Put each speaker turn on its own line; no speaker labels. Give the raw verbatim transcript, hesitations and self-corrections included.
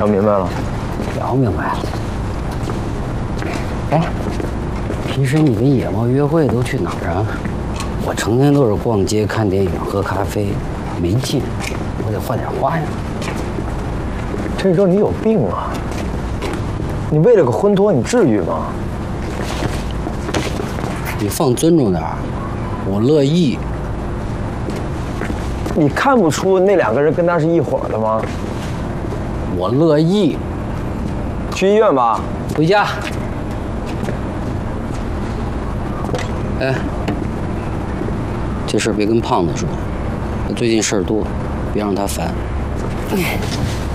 聊明白了？
聊明白了。哎，平时你跟野猫约会都去哪儿啊？我成天都是逛街、看电影、喝咖啡，没劲。我得换点花样。
这哥，你有病啊！你为了个婚托，你至于吗？
你放尊重点儿，我乐意。
你看不出那两个人跟他是一伙的吗？
我乐意。
去医院吧。
回家。哎，这事别跟胖子说，他最近事儿多，别让他烦。